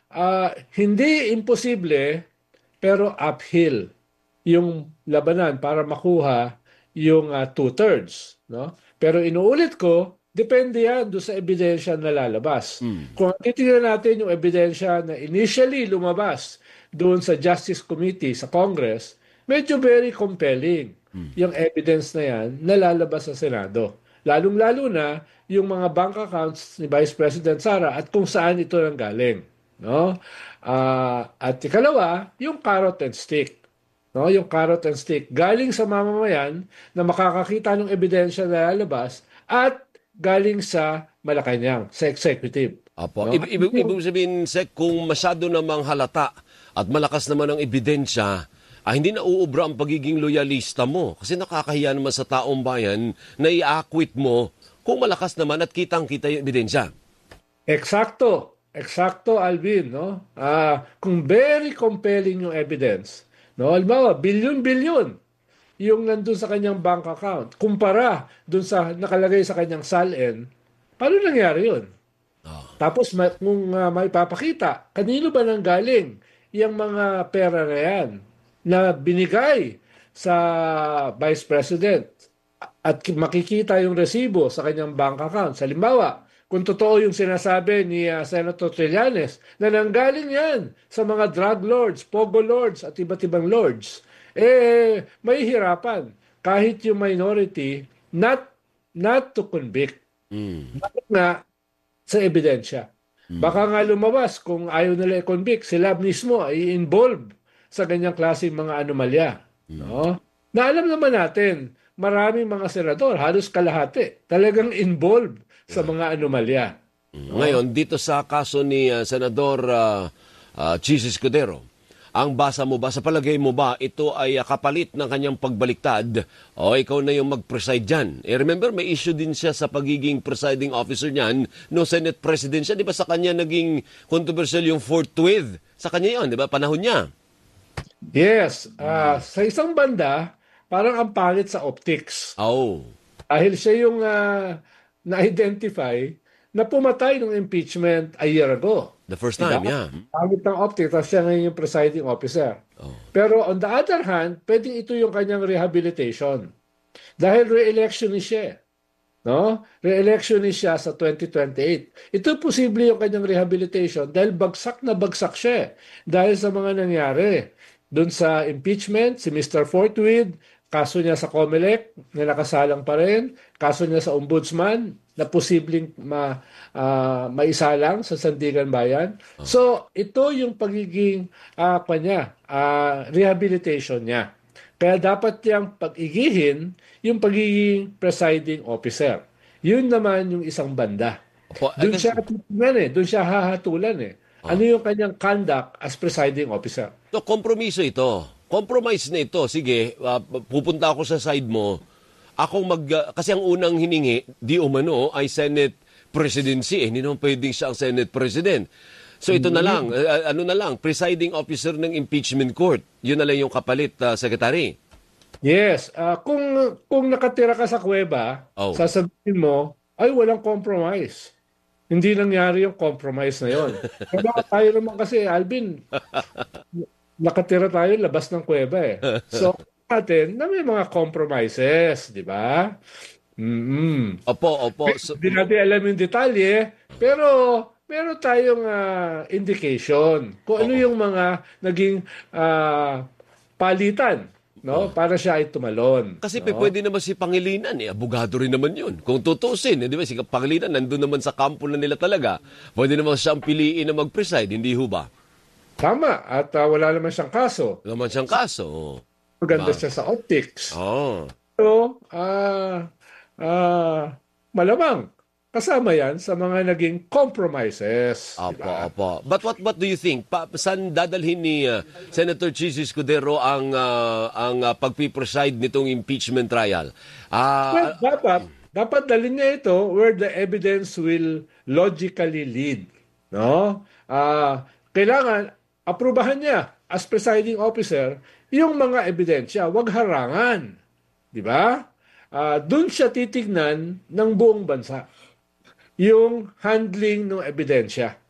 hindi imposible, pero uphill yung labanan para makuha yung two-thirds, no? Pero inuulit ko, depende yan doon sa ebidensya na lalabas. Mm. Kung titingnan natin yung ebidensya na initially lumabas doon sa Justice Committee sa Congress, medyo very compelling yung evidence na yan na lalabas sa Senado. Lalong-lalo na yung mga bank accounts ni Vice President Sara at kung saan ito nanggaling. No? At ikalawa, yung carrot and stick. No? Yung carrot and stick. Galing sa mamamayan na makakakita ng ebidensya na lalabas at galing sa Malacanang, sa executive. Apo. No? Ibig sabihin, Sek, kung masyado namang halata at malakas naman ang ebidensya, hindi na uubra ang pagiging loyalista mo. Kasi nakakahiya naman sa taong bayan na i-acquit mo kung malakas naman at kitang-kita yung ebidensya. Eksakto. Eksakto, Alvin, no? Kung very compelling yung evidence, no? Halimbawa, bilyon-bilyon yung nandun sa kanyang bank account, kumpara dun sa nakalagay sa kanyang SALN, paano nangyari yun? Tapos kung may papakita, kanino ba nanggaling yung mga pera na yan na binigay sa Vice President at makikita yung resibo sa kanyang bank account. Halimbawa, kung totoo yung sinasabi ni Senator Trillanes na nanggaling yan sa mga drug lords, pogo lords at iba't ibang lords, may hirapan kahit yung minority not to convict. Bakit nga? Sa ebidensya. Baka nga lumabas kung ayaw nila i-convict, sila mismo ay involved sa ganyang klaseng mga anomalya. No? Na alam naman natin, maraming mga senador, halos kalahati, talagang involved sa mga anomalya. No? Ngayon, dito sa kaso ni Senador Chis Escudero, ang basa mo ba, sa palagay mo ba, ito ay kapalit ng kanyang pagbaliktad o ikaw na yung mag-preside dyan? Remember, may issue din siya sa pagiging presiding officer niyan no Senate President siya. Di ba sa kanya naging controversial yung forthwith? Sa kanya yun, di ba? Panahon niya. Yes. Sa isang banda, parang ang pangit sa optics. Oh. Dahil siya yung na-identify na pumatay ng impeachment a year ago. The first Diba? time, yeah. Pangit ng optics, tapos siya ngayon yung presiding officer. Oh. Pero on the other hand, pwedeng ito yung kanyang rehabilitation. Dahil re-electionist siya. No? Re-electionist siya sa 2028. Ito posible yung kanyang rehabilitation dahil bagsak na bagsak siya. Dahil sa mga nangyari. Doon sa impeachment, si Mr. Fortwith, kaso niya sa COMELEC na nakasalang pa rin, kaso niya sa ombudsman na posibleng maisalang sa Sandigan Bayan. So, ito yung pagiging rehabilitation niya. Kaya dapat niyang pag-igihin yung pagiging presiding officer. Yun naman yung isang banda. Opo, Doon siya titignan doon siya hahatulan Ano yung kanyang conduct as presiding officer? So, kompromiso ito. Compromise na ito. Sige, pupunta ako sa side mo. Kasi ang unang hiningi, di umano, ay Senate presidency. Hindi naman pwedeng siya ang Senate President. So ito na lang, presiding officer ng impeachment court. Yun na lang yung kapalit, Secretary. Yes. Kung nakatira ka sa kuweba, sasabihin mo, ay walang compromise. Hindi nangyari yung compromise na yon. Kaya tayo naman kasi, Alvin, nakatira tayo labas ng kuweba So, natin na may mga compromises, di ba? Opo. Hindi natin alam yung detalye, pero meron tayong indication kung ano yung mga naging palitan para siya ay tumalon. Kasi pwede naman si Pangilinan, abogado rin naman yun. Kung tutusin, di ba, si Pangilinan nandun naman sa kampo na nila talaga. Pwede naman siyang piliin na mag-preside, hindi ho ba? Tama, at wala naman siyang kaso. Wala naman siyang kaso. Maganda siya sa optics. Oh. So, malamang kasama yan sa mga naging compromises. Opo. But what do you think? Saan dadalhin ni Senator Chis Escudero ang pagpipreside nitong impeachment trial? Well, dapat dalhin niya ito where the evidence will logically lead. No? Kailangan aprubahan niya as presiding officer yung mga ebidensya, wag harangan. Di ba? Doon siya titignan ng buong bansa yung handling ng ebidensya.